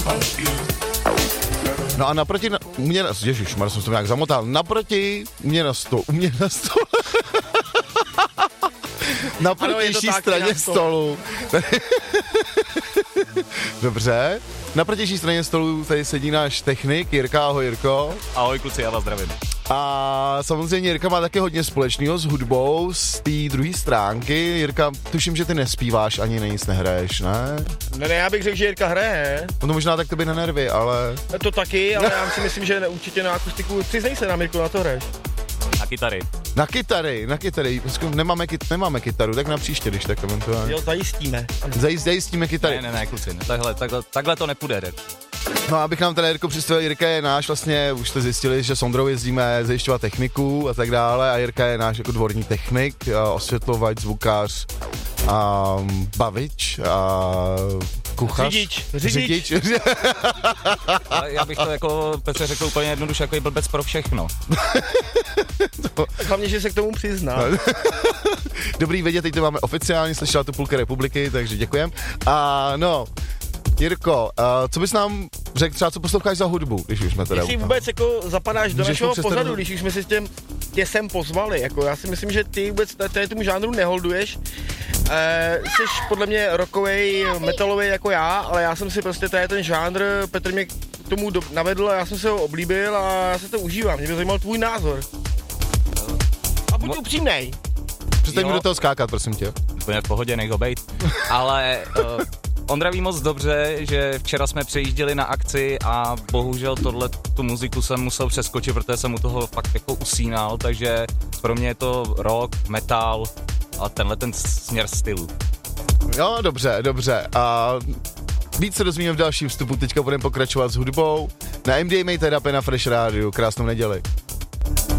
No a naproti mě, ježišmar, jsem to nějak zamotal, naproti mě na stolu, na protější straně stolu. Dobře. Na protější straně stolu tady sedí náš technik Jirka. Ahoj, Jirko. Ahoj kluci, já vás zdravím. A samozřejmě Jirka má také hodně společného s hudbou z té druhé stránky. Jirka, tuším, že ty nespíváš ani nic nehraješ, ne? Ne, já bych řekl, že Jirka hraje. No možná tak tobě na nervy, ale... To taky, ale já si myslím, že určitě na akustiku. Přiznej se nám, Jirko, na to hraješ. Na kytary. Na kytary. Nemáme kytaru, tak na příště, když tak eventuálně. Jo, zajistíme. Zajistíme kytary. Ne, kluci, takhle to nepůjde. No, abych nám teda Jirko představil, Jirka je náš vlastně, už jste zjistili, že s Ondrou jezdíme zajišťovat techniku a tak dále a Jirka je náš jako dvorní technik, osvětlovač, zvukař, bavič a kuchař. Řidič. Ale já bych to jako Petře řekl úplně jednoduše, jako je blbec pro všechno. Hlavně, že se k tomu přizná. Dobrý vědět, teď to máme oficiálně, slyšela to půlka republiky, takže děkujem. A no, Jirko, co bys nám řekl třeba, co posloucháš za hudbu, když už jsme teda... Jestli vůbec jako zapadáš do našeho pořadu, když už jsme si tě sem pozvali, jako já si myslím, že ty vůbec tomu žánru neholduješ. Jsi podle mě rockovej, metalovej jako já, ale já jsem si prostě ten žánr, Petr mě k tomu navedl a já jsem se ho oblíbil a já se to užívám. Mě by zajímal tvůj názor. A buď upřímnej. Přestaň mi do toho skákat, prosím tě. Úplně v pohodě, nech ho bejt. Ale Ondra ví moc dobře, že včera jsme přejížděli na akci a bohužel tu muziku jsem musel přeskočit, protože jsem u toho fakt jako usínal, takže pro mě je to rock, metal a tenhle ten směr stylu. Jo, dobře. A víc se dozvíme v dalším vstupu, teďka budeme pokračovat s hudbou. Na MDMA Therapy na Fresh Radio. Krásnou neděli.